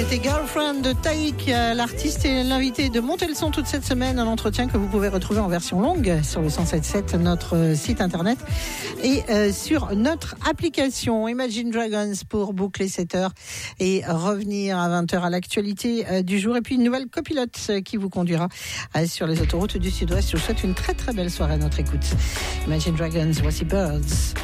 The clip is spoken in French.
C'était Girlfriend de Taïk, l'artiste et l'invité de Monter le son toute cette semaine, un entretien que vous pouvez retrouver en version longue sur le 107.7, notre site internet et sur notre application. Imagine Dragons pour boucler cette heure et revenir à 20h à l'actualité du jour, et puis une nouvelle copilote qui vous conduira sur les autoroutes du Sud-Ouest. Je vous souhaite une très très belle soirée à notre écoute. Imagine Dragons, voici Birds.